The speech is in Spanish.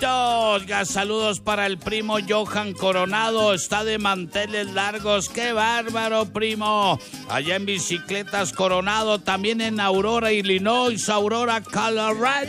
Oiga, saludos para el primo Johan Coronado, está de manteles largos, ¡qué bárbaro, primo! Allá en Bicicletas Coronado, también en Aurora, Illinois, Aurora, Colorado.